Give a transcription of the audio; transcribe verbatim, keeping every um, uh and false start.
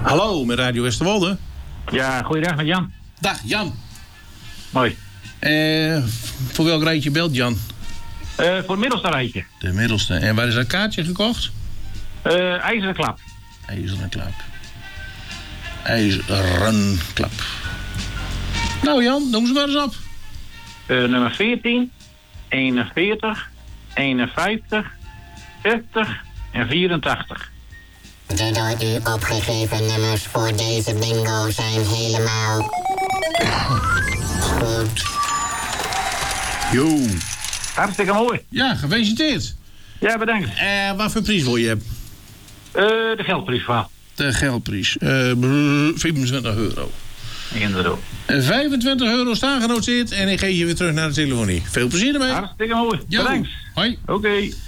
Hallo, met Radio Westerwolde. Ja, goeiedag met Jan. Dag, Jan. Mooi. Eh, voor welk rijtje belt Jan? Uh, voor het middelste rijtje. De middelste. En waar is dat kaartje gekocht? Uh, IJzeren Klap. IJzeren Klap. IJzeren Klap. Nou Jan, noem ze maar eens op. Uh, nummer veertien, eenenveertig, eenenvijftig, zestig en vierentachtig. De door u opgegeven nummers voor deze bingo zijn helemaal goed. Jo. Hartstikke mooi. Ja, gefeliciteerd. Ja, bedankt. Eh, wat voor prijs wil je hebben? Uh, de geldprijs van. De geldprijs. Uh, vijfentwintig euro. Inderdaad. vijfentwintig euro staan genoteerd en ik geef je weer terug naar de telefonie. Veel plezier ermee. Hartstikke mooi. Jo. Bedankt. Hoi. Oké. Okay.